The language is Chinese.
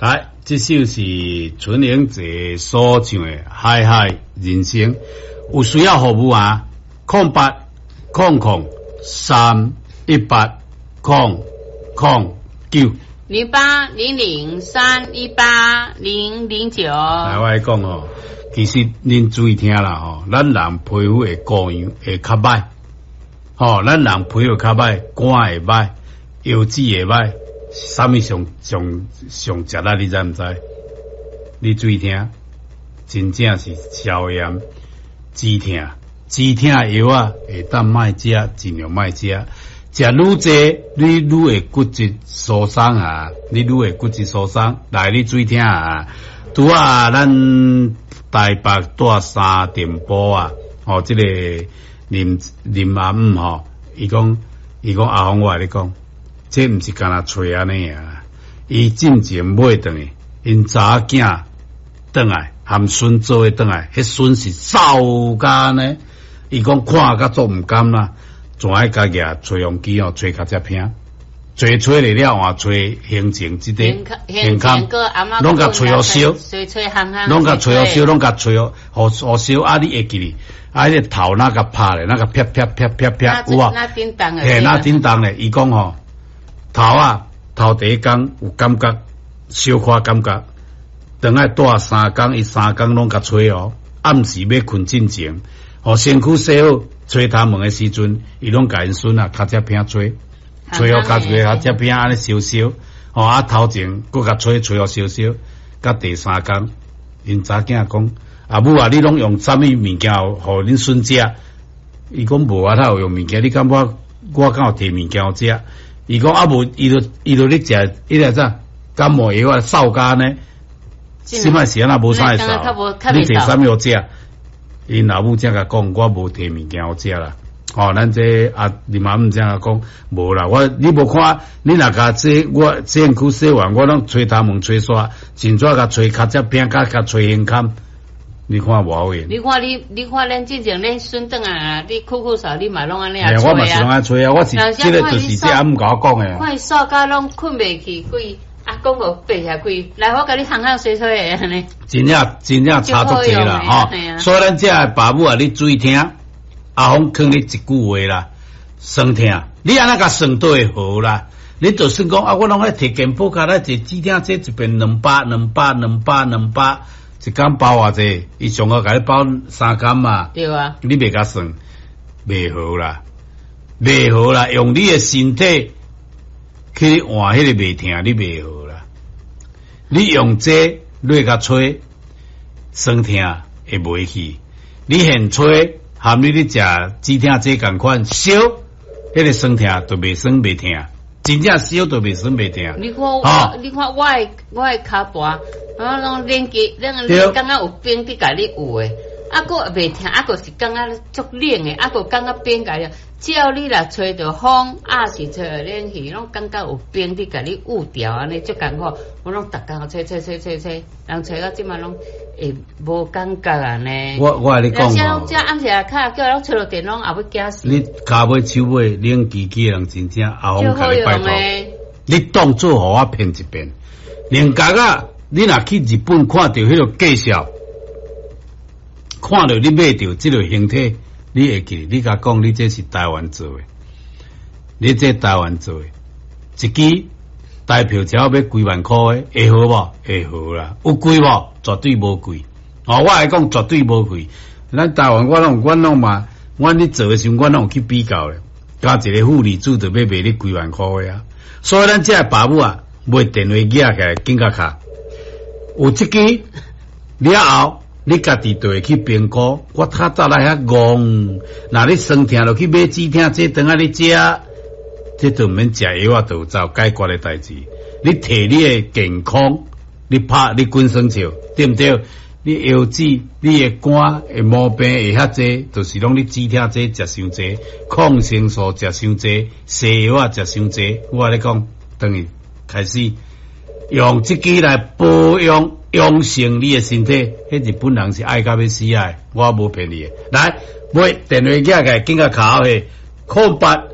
来，这首是春英姐所唱的《海海人生》，有需要服务啊？0800318009。 0800318009。 来，我来讲哦，其实恁注意听啦吼，咱人皮肤的固样会较歹，吼，咱人皮肤较歹，肝会歹，腰子会歹，啥物上食啦？你知毋知？你注意听，真正是消炎止痛药啊，会当莫食，尽量莫食。食愈济，你愈会骨质疏松啊！你愈会骨质疏松。来，你注意听啊！拄啊，咱台北住三点埔啊，哦，这个林阿姆吼，伊讲阿峰，我跟你讲，这毋是干那吹安尼啊！伊进前买转去，因查囝转来，含孙做伙转来，迄孙是扫家呢。伊讲看甲做毋甘啦。全爱家己啊，吹风机哦，吹较只偏，吹来了换吹形情即个形康，拢甲吹好烧，拢甲吹好烧，拢甲吹好烧啊！你会记哩？啊，迄个头那个拍咧，那个啪啪啪啪啪，有啊？嘿，那叮当咧，伊讲吼，头第一工有感觉，小可感觉，等下住3工，伊3工拢甲吹哦，暗时要困进前，哦，身躯洗好。吹他们的时阵，伊拢甲因孙啊，较只片吹好较只片安尼烧，哦啊头前搁甲吹好烧，甲第3工，因查囝讲，阿母啊，你拢用啥物物件互恁孙食？伊讲无啊，他有用物件，你感觉我敢有摕物件互食？伊讲啊无，伊就咧食，迄个啥感冒药啊，扫家呢？即摆时啊，无啥会扫，你摕啥物互食？因老母才甲讲，我无摕物件好食啦。哦，咱这你妈毋才甲讲，无啦。你无看，你若甲这我身躯洗完，我拢吹头毛吹刷，真早甲吹脚只边甲吹胸坎。你看无好用。你看咱之前恁孙等啊，你酷扫，你嘛拢安尼啊吹啊。 我嘛是拢安吹啊，我是这个就是这阿姆甲我讲诶。 看伊扫甲拢困袂去，规阿公个背下规，来我甲你行吹诶安尼。 真正差足济啦，吼！所以咱这爸母啊，你注意听，阿峰劝你一句话啦，算听，你安那甲算都会好啦。你就算讲啊，我拢爱摕健保卡来坐指定这一边200，一工包偌济，伊上好甲你包3工嘛。 对啊。 你袂甲算，袂好啦，用你的身体去换迄个袂疼，你袂好啦。你用这累甲吹。酸痛会袂去，你现吹含你咧食止痛剂共款烧，迄个酸痛就袂酸袂痛，真正烧就袂酸袂痛。 你看我的骹大，拢连肌，感觉有冰伫家里有诶，啊个袂痛，啊个是感觉足冷诶，啊个感觉冰家里。只要你若吹着风，啊是吹着冷气，拢感觉有冰伫家里捂掉安尼，足艰苦。我拢逐工吹，人吹到即马拢会无感觉安尼。 我甲你讲哦，这暗时啊，卡叫人吹落电拢也要惊死。 你骹尾手尾冷机器人真正阿峰甲你拜托，你当做互我骗一遍。连角啊，你若去日本看到迄个介绍，看到你买到即个形体。你会记？你甲讲，你这是台湾做的，你这台湾做的，一支台票只要几万块的，会好无？会好啦，有贵无？绝对无贵。哦，我来讲绝对无贵。咱台湾我拢嘛，我你做的时候，我拢有去比较咧，加一个妇女主就要卖你几万块的啊。所以咱这爸母啊，买电话寄起来，紧甲卡，有一支了后。你家己就会去评估，我较早来遐戆，那你酸痛就去买止痛剂，等下你食，这就毋免食药啊，就走解决的代志。你摕你的健康，你滚酸笑，对毋对？你腰子、你的肝会毛病会遐济，就是拢你止痛剂食伤济，抗生素食伤济，西药啊食伤济。我咧讲，等于开始用这支来保养成你的身体，迄日本人是爱到要死啊！我无骗你的。来，买电话寄来，紧甲卡好去，0800318009。